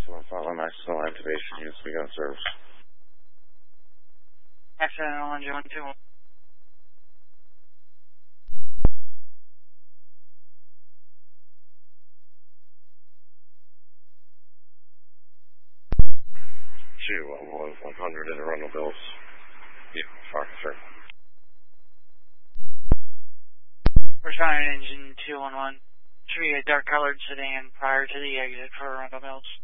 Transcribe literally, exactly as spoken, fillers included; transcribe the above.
seven five one accidental activation units begun service. Accidental engine one two one. two one one one hundred in Arundel Mills. Yeah, fire concern. Responding engine two one one. Should be a dark colored sedan prior to the exit for Arundel Mills.